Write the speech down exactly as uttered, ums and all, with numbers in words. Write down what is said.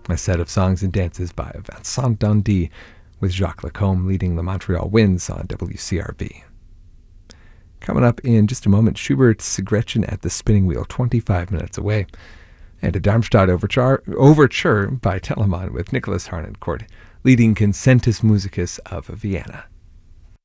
a set of songs and dances by Vincent Dundee, with Jacques Lacombe leading the Montreal Winds on W C R V. Coming up in just a moment, Schubert's Gretchen at the Spinning Wheel, twenty-five minutes away, and a Darmstadt overture, overture by Telemann with Nicholas Harnoncourt leading Concentus Musicus of Vienna.